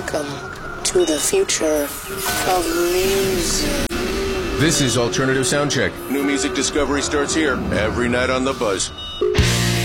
Welcome to the future of music. This is Alternative Soundcheck. New music discovery starts here every night on The Buzz.